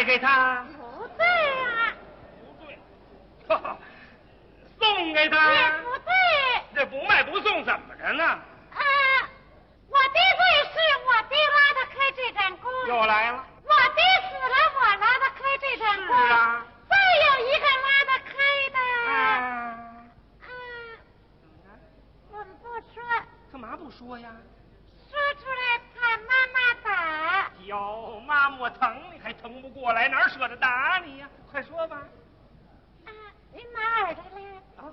卖给他？ 不对啊。 不对，送给他？ 也不对。 这不卖不送怎么着呢？ 我的对是我的拉得开这盏弓。 又来了。 我的死了，我拉得开这盏弓。 是啊。 再有一个拉得开的。我们不说。 干嘛不说呀？ 说出来怕妈妈打。 哟，妈妈我疼你还疼不过来，哪舍得打你呀？快说吧。 您马耳朵嘞？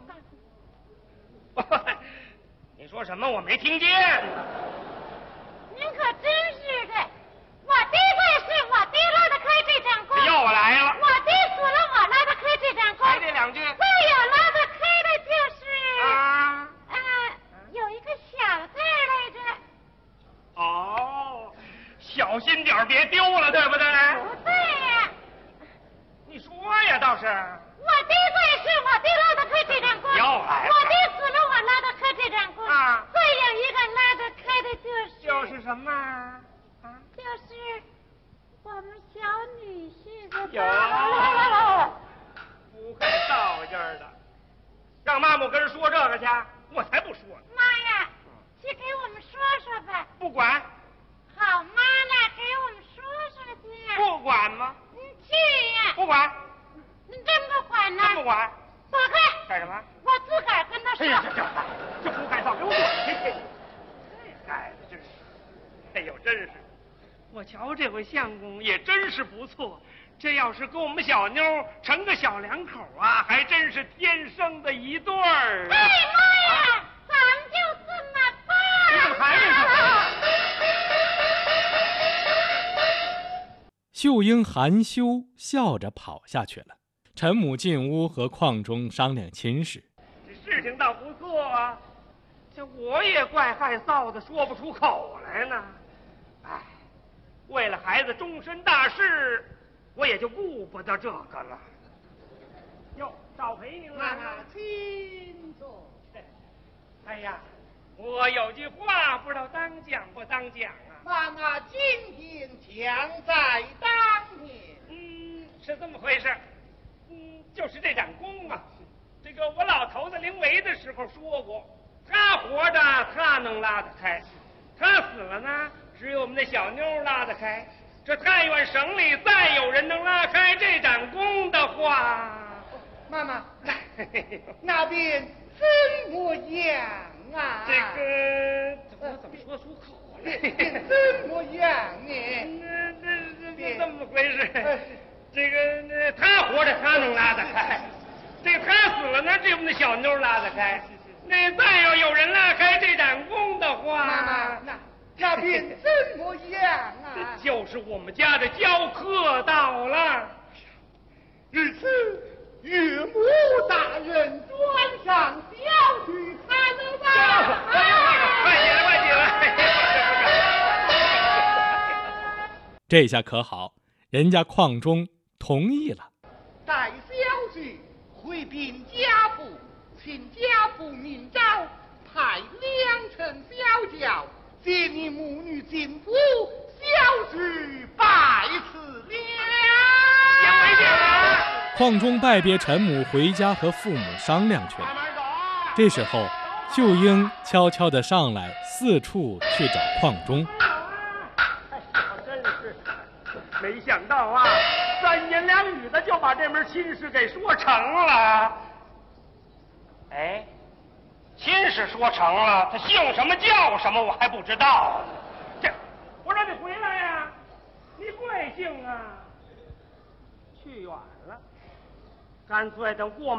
你说什么？我没听见。 您可真是的，我的对是我的拉得开这盏弓。 又来了。 我的死了，我拉得开这盏弓。 还这两句。 再有拉得开的就是有一个小字来着。 哦，小心点别丢了，对不对？ 不对呀。 你说呀，倒是。 我的对是我的拉得开这盏弓。 又来了。 我的死了，我拉得开这盏弓。再有一个拉得开的就是什么？ 就是我们小女婿的。 不会道劲儿的，让妈妈跟人说这个去，我才不说呢。 妈呀，去给我们说说吧。 不管。 好妈了，给我们说说去。 不管吗？ 你去呀。 不管。 你真不管呢？ 真不管。 走开。 干什么？ 我自个儿跟他说。 这胡改造给我滚！这孩子真是，哎呦，真是，我瞧这回相公也真是不错。这要是跟我们小妞成个小两口啊，还真是天生的一对儿。 哎妈呀，咱们就这么办。 你怎么还没说？ 秀英含羞笑着跑下去了。陈母进屋和邝忠商量亲事。 这事情倒不错啊，这我也怪害臊的，说不出口来呢。哎，为了孩子终身大事，我也就顾不得这个了。哟，少陪您了。 请坐。 哎呀，我有句话不知道当讲不当讲啊。 妈妈今天强在当年。 是这么回事。就是这盏弓啊，这个我老头子临危的时候说过，他活着他能拉得开，他死了呢，只有我们那小妞拉得开。这太原省里再有人能拉开这盏弓的话， 妈妈，那边怎么样啊？ 这个我怎么说出口来？ 怎么样呢？ 这么回事。这个他活着他能拉得开，这个他死了呢，只有我们那小妞拉得开。那再要有人拉开这盏弓的话， 妈妈，那边怎么样啊？ 就是我们家的教课到了。 日此岳母大人专上小婿才能吧？ 快起来，快起来！ 这下可好，人家邝忠同意了。 待小婿回禀家父，请家父明诏，派2乘小轿接你母女进府，小婿拜辞了。 邝忠拜别陈母，回家和父母商量去了。这时候，秀英悄悄地上来，四处去找邝忠。 真是没想到啊，3言2语的就把这门亲事给说成了。哎，亲事说成了，他姓什么叫什么我还不知道。这，我让你回来呀，你贵姓啊？去远了，干脆等过